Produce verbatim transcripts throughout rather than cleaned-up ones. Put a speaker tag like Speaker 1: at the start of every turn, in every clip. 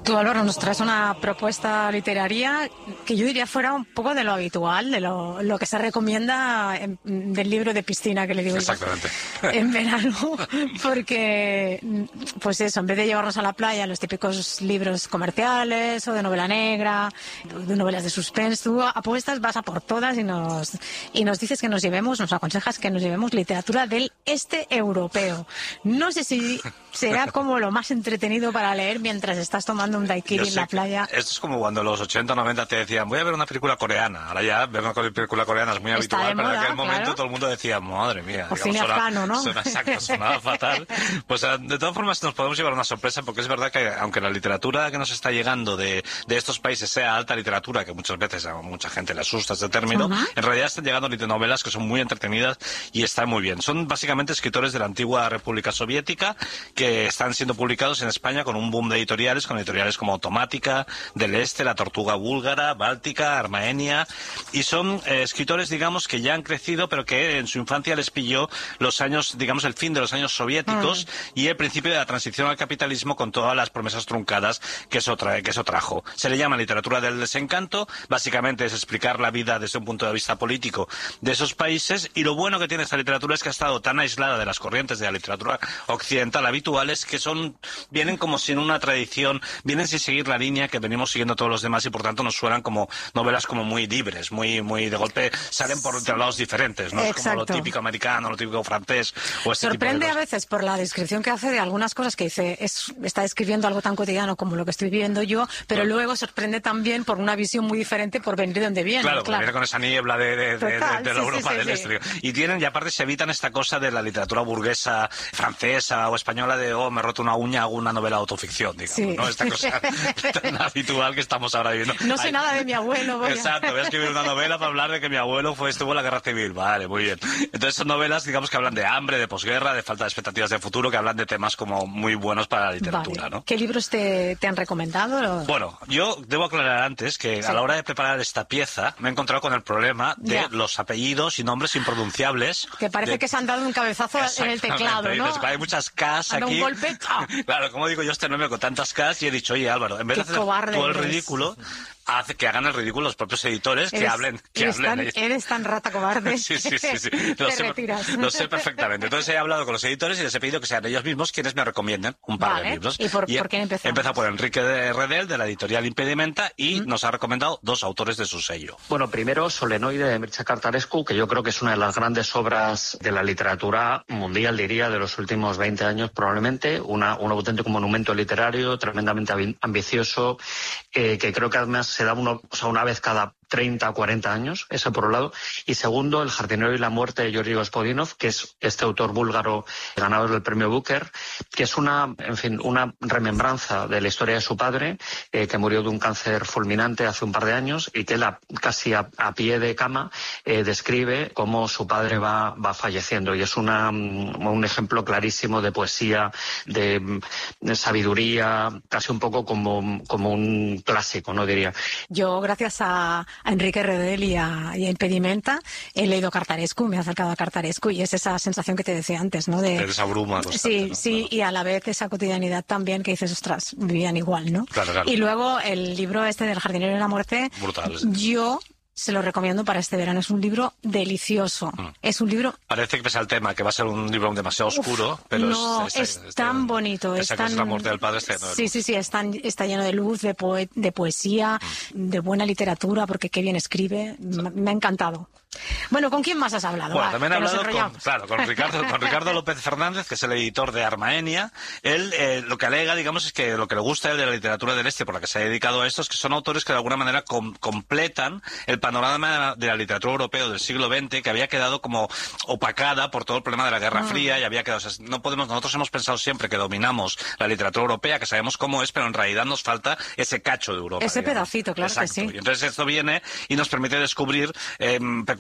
Speaker 1: Tú, Álvaro, nos traes una propuesta literaria que yo diría fuera un poco de lo habitual, de lo, lo que se recomienda en, del libro de piscina que le digo
Speaker 2: Exactamente.
Speaker 1: yo en verano, porque, pues eso, en vez de llevarnos a la playa los típicos libros comerciales o de novela negra, de novelas de suspense, tú apuestas, vas a por todas y nos, y nos dices que nos llevemos, nos aconsejas que nos llevemos literatura del este europeo. No sé si será como lo más entretenido para leer mientras estás tomando un daiquiri en la playa.
Speaker 2: Esto es como cuando en los ochenta, noventa te decían, voy a ver una película coreana. Ahora ya ver una película coreana es muy
Speaker 1: Está
Speaker 2: habitual,
Speaker 1: moda,
Speaker 2: pero en aquel momento
Speaker 1: claro.
Speaker 2: todo el mundo decía, madre mía.
Speaker 1: O cine afgano, ¿no?
Speaker 2: Suena, exacto, sonaba fatal. Pues de todas formas nos podemos llevar una sorpresa, porque es verdad que aunque la literatura que nos está llegando de, de estos países sea alta literatura, que muchas veces a mucha gente le asusta este término, uh-huh. en realidad están llegando novelas que son muy entretenidas y están muy bien. Son básicamente escritores de la antigua República Soviética que están siendo publicados en España con un boom de editoriales, con editoriales como Automática, Del Este, La Tortuga Búlgara, Báltica, Armaenia, y son eh, escritores, digamos, que ya han crecido, pero que en su infancia les pilló los años, digamos, el fin de los años soviéticos mm. y el principio de la transición al capitalismo con todas las promesas truncadas que eso, trae, que eso trajo. Se le llama literatura del desencanto, básicamente es explicar la vida desde un punto de vista político de esos países, y lo bueno que tiene esta literatura es que ha estado tan aislada de las corrientes de la literatura occidental habituales, que son vienen como sin una tradición, vienen sin seguir la línea que venimos siguiendo todos los demás, y por tanto nos suenan como novelas como muy libres, muy muy de golpe salen por otros lados diferentes, no
Speaker 1: Exacto.
Speaker 2: es como lo típico americano, lo típico francés o este
Speaker 1: Sorprende
Speaker 2: tipo de
Speaker 1: a veces por la descripción que hace de algunas cosas que dice, es, está describiendo algo tan cotidiano como lo que estoy viviendo yo, pero claro. luego sorprende también por una visión muy diferente por venir de donde viene.
Speaker 2: Claro,
Speaker 1: claro.
Speaker 2: viene con esa niebla de, de, de,
Speaker 1: Total,
Speaker 2: de, de la
Speaker 1: sí,
Speaker 2: Europa
Speaker 1: sí,
Speaker 2: del
Speaker 1: sí,
Speaker 2: Este.
Speaker 1: sí.
Speaker 2: Y tienen, y aparte se evitan esta cosa de la literatura burguesa francesa o española de, oh, me he roto una uña, hago una novela de autoficción, digamos,
Speaker 1: sí.
Speaker 2: ¿no? Esta cosa tan habitual que estamos ahora viviendo.
Speaker 1: No sé
Speaker 2: Ay,
Speaker 1: nada de mi abuelo. Voy a...
Speaker 2: Exacto, voy a escribir una novela para hablar de que mi abuelo fue estuvo en la guerra civil. Vale, muy bien. Entonces son novelas, digamos, que hablan de hambre, de posguerra, de falta de expectativas de futuro, que hablan de temas como muy buenos para la literatura,
Speaker 1: vale.
Speaker 2: ¿no?
Speaker 1: ¿Qué libros te, te han recomendado?
Speaker 2: Bueno, yo debo aclarar antes que sí. a la hora de preparar esta pieza me he encontrado con el problema de
Speaker 1: ya.
Speaker 2: los apellidos y nombres impronunciables.
Speaker 1: Que parece
Speaker 2: de...
Speaker 1: que se han dado un cabezazo en el teclado, ¿no?
Speaker 2: Dices, hay muchas Ks aquí.
Speaker 1: Un golpe. ¡Ah!
Speaker 2: Claro, como digo yo este nombre con tantas Ks, y he dicho, oye Álvaro, en vez
Speaker 1: Qué
Speaker 2: de hacer todo el ridículo, hace que hagan el ridículo los propios editores,
Speaker 1: eres,
Speaker 2: que hablen. Que
Speaker 1: eres,
Speaker 2: hablen
Speaker 1: tan, eres tan rata cobarde.
Speaker 2: Sí, sí, sí. sí. Lo,
Speaker 1: Te
Speaker 2: sé,
Speaker 1: retiras.
Speaker 2: Lo sé perfectamente. Entonces he hablado con los editores y les he pedido que sean ellos mismos quienes me recomienden un par
Speaker 1: vale.
Speaker 2: de libros.
Speaker 1: ¿Y por,
Speaker 2: y
Speaker 1: por quién empezamos?
Speaker 2: He empezado por Enrique de Redel, de la editorial Impedimenta, y ¿Mm? nos ha recomendado dos autores de su sello.
Speaker 3: Bueno, primero Solenoide de Mircea Cartarescu, que yo creo que es una de las grandes obras de la literatura mundial, diría, de los últimos veinte años probablemente. Una, un auténtico monumento literario, tremendamente ambicioso, eh, que creo que además se da uno, o sea, una vez cada treinta o cuarenta años, eso por un lado. Y segundo, El jardinero y la muerte de Georgi Gospodinov, que es este autor búlgaro ganador del premio Booker, que es una, en fin, una remembranza de la historia de su padre, eh, que murió de un cáncer fulminante hace un par de años, y que él, a, casi a, a pie de cama, eh, describe cómo su padre va, va falleciendo. Y es una, un ejemplo clarísimo de poesía, de, de sabiduría, casi un poco como, como un clásico, ¿no? Diría.
Speaker 1: Yo, gracias a a Enrique Redel y a, y a Impedimenta, he leído Cartarescu, me he acercado a Cartarescu, y es esa sensación que te decía antes, ¿no? De,
Speaker 2: de esa bruma constante,
Speaker 1: sí,
Speaker 2: ¿no?
Speaker 1: sí,
Speaker 2: Claro.
Speaker 1: Y a la vez esa cotidianidad también que dices, ostras, vivían igual, ¿no?
Speaker 2: Claro, claro.
Speaker 1: Y luego el libro este del jardinero y la muerte,
Speaker 2: brutal.
Speaker 1: Yo se lo recomiendo para este verano. Es un libro delicioso. Mm. Es un libro...
Speaker 2: Parece que pese al tema, que va a ser un libro demasiado oscuro, Uf, pero
Speaker 1: no,
Speaker 2: es,
Speaker 1: es,
Speaker 2: es, es
Speaker 1: tan
Speaker 2: es,
Speaker 1: bonito.
Speaker 2: Es tan... la muerte del padre está lleno de
Speaker 1: Sí,
Speaker 2: luz.
Speaker 1: sí, sí, está, está lleno de luz, de, poe, de poesía, mm. de buena literatura, porque qué bien escribe. Sí. Me ha encantado. Bueno, ¿con quién más has hablado?
Speaker 2: Bueno,
Speaker 1: Va,
Speaker 2: también he hablado con,
Speaker 1: pues.
Speaker 2: claro, con, Ricardo, con Ricardo López Fernández, que es el editor de Armaenia. Él eh, lo que alega, digamos, es que lo que le gusta a él de la literatura del Este, por la que se ha dedicado a esto, es que son autores que de alguna manera com completan el panorama de la literatura europea del siglo veinte, que había quedado como opacada por todo el problema de la Guerra ah. Fría, y había quedado... O sea, no podemos, nosotros hemos pensado siempre que dominamos la literatura europea, que sabemos cómo es, pero en realidad nos falta ese cacho de Europa.
Speaker 1: Ese
Speaker 2: digamos.
Speaker 1: pedacito, claro.
Speaker 2: Exacto.
Speaker 1: Que sí.
Speaker 2: Y entonces esto viene y nos permite descubrir eh, peculiaridades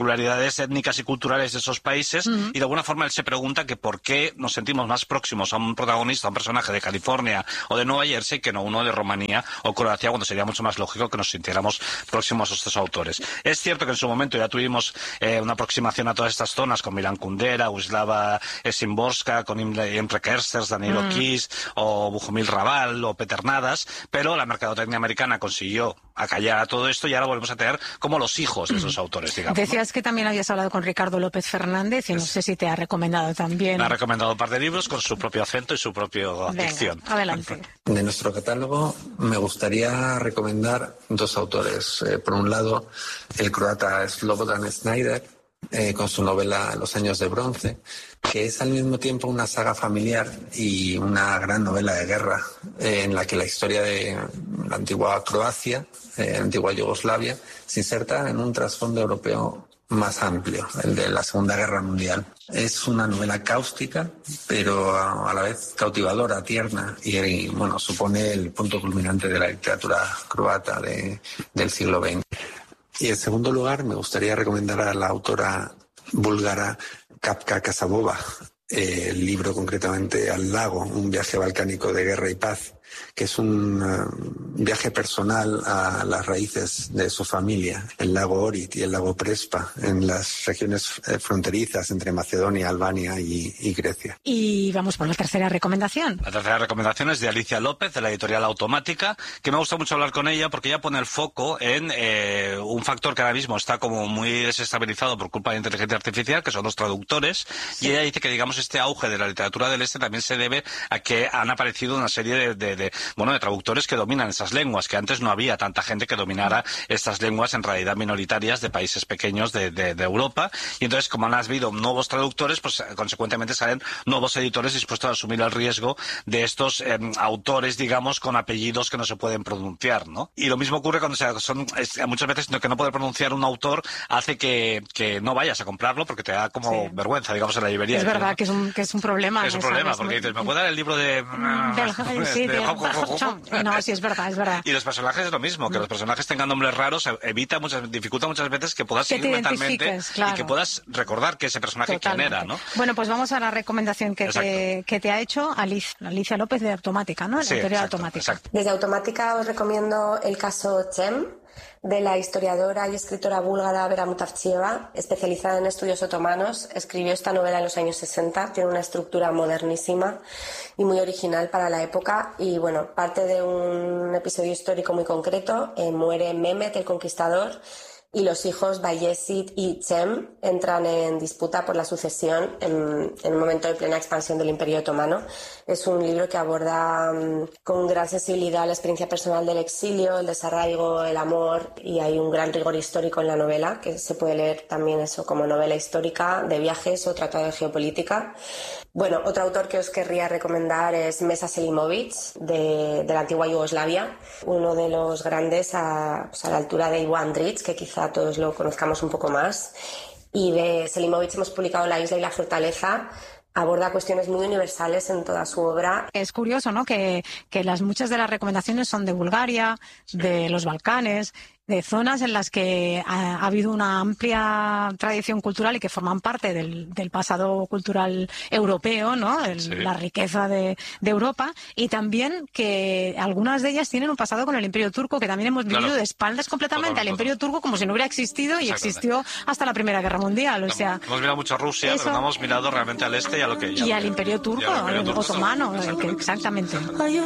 Speaker 2: particularidades étnicas y culturales de esos países, uh-huh. y de alguna forma él se pregunta que por qué nos sentimos más próximos a un protagonista, a un personaje de California o de Nueva Jersey que no uno de Rumanía o Croacia, cuando sería mucho más lógico que nos sintiéramos próximos a estos autores. Es cierto que en su momento ya tuvimos eh, una aproximación a todas estas zonas con Milan Kundera, Wisława Szymborska, con Imre Kersters, Daniel mm. O'Keefe o Bohumil Raval o Peter Nadas, pero la mercadotecnia americana consiguió acallar a todo esto y ahora volvemos a tener como los hijos de esos autores, digamos.
Speaker 1: Decías, ¿no?, que también habías hablado con Ricardo López Fernández y no es... sé si te ha recomendado también.
Speaker 2: Me ha recomendado un par de libros con su propio acento y su propia dicción.
Speaker 1: Adelante.
Speaker 4: De nuestro catálogo me gustaría recomendar dos autores. Eh, por un lado, el croata Slobodan Snyder, eh, con su novela Los años de bronce, que es al mismo tiempo una saga familiar y una gran novela de guerra, eh, en la que la historia de la antigua Croacia, eh, la antigua Yugoslavia, se inserta en un trasfondo europeo más amplio, el de la Segunda Guerra Mundial. Es una novela cáustica, pero a la vez cautivadora, tierna, y, y bueno, supone el punto culminante de la literatura croata de, del siglo veinte. Y en segundo lugar, me gustaría recomendar a la autora búlgara Kapka Kasabova, eh, el libro concretamente Al lago, un viaje balcánico de guerra y paz, que es un uh, viaje personal a las raíces de su familia, el lago Ohrid y el lago Prespa, en las regiones eh, fronterizas entre Macedonia, Albania y, y Grecia.
Speaker 1: Y vamos por la tercera recomendación.
Speaker 2: La tercera recomendación es de Alicia López, de la editorial Automática, que me gusta mucho hablar con ella porque ella pone el foco en eh, un factor que ahora mismo está como muy desestabilizado por culpa de la inteligencia artificial, que son los traductores, sí. Y ella dice que, digamos, este auge de la literatura del este también se debe a que han aparecido una serie de, de, de bueno, de traductores que dominan esas lenguas, que antes no había tanta gente que dominara estas lenguas en realidad minoritarias de países pequeños de, de, de Europa, y entonces como han habido nuevos traductores, pues consecuentemente salen nuevos editores dispuestos a asumir el riesgo de estos eh, autores, digamos, con apellidos que no se pueden pronunciar, ¿no? Y lo mismo ocurre cuando se, son, es, muchas veces que no poder pronunciar un autor hace que, que no vayas a comprarlo porque te da como sí. vergüenza, digamos, en la librería.
Speaker 1: Es verdad, ¿no? que, es un, que es un problema.
Speaker 2: Es un problema, porque dices, ¿me puede dar el libro de...
Speaker 1: Del, sí, de, de, de No, sí, es verdad, es verdad.
Speaker 2: Y los personajes es lo mismo, que los personajes tengan nombres raros evita muchas, dificulta muchas veces que puedas
Speaker 1: que
Speaker 2: seguir mentalmente,
Speaker 1: claro.
Speaker 2: Y que puedas recordar que ese personaje
Speaker 1: Totalmente.
Speaker 2: quién era, ¿no?
Speaker 1: Bueno, pues vamos a la recomendación que, te, que te ha hecho Alicia, Alicia López de Automática, ¿no? La
Speaker 2: sí,
Speaker 1: editorial
Speaker 2: exacto,
Speaker 1: Automática.
Speaker 2: Exacto.
Speaker 5: Desde Automática os recomiendo el caso Cem, de la historiadora y escritora búlgara Vera Mutavchieva, especializada en estudios otomanos. Escribió esta novela en los años sesenta, tiene una estructura modernísima y muy original para la época, y bueno, parte de un episodio histórico muy concreto. Eh, muere Mehmet el Conquistador y los hijos Bayezid y Cem entran en disputa por la sucesión en, en un momento de plena expansión del Imperio Otomano. Es un libro que aborda um, con gran sensibilidad la experiencia personal del exilio, el desarraigo, el amor, y hay un gran rigor histórico en la novela, que se puede leer también eso como novela histórica de viajes o tratado de geopolítica. Bueno, otro autor que os querría recomendar es Mesa Selimovic, de, de la antigua Yugoslavia, uno de los grandes a, pues a la altura de Ivo Andrić, que quizá todos lo conozcamos un poco más. Y de Selimovic hemos publicado La isla y la fortaleza. Aborda cuestiones muy universales en toda su obra.
Speaker 1: Es curioso, ¿no?, que, que las, muchas de las recomendaciones son de Bulgaria, sí. de los Balcanes, de zonas en las que ha, ha habido una amplia tradición cultural y que forman parte del, del pasado cultural europeo, ¿no? El, sí. La riqueza de, de Europa, y también que algunas de ellas tienen un pasado con el Imperio Turco, que también hemos vivido claro. de espaldas completamente todo, al Imperio todo. Turco, como si no hubiera existido, y existió hasta la Primera Guerra Mundial. O sea,
Speaker 2: hemos mirado mucho a Rusia, eso, pero no hemos mirado realmente al este y a lo que...
Speaker 1: Y, y al Imperio Turco, al Imperio Turco, otomano, que, exactamente.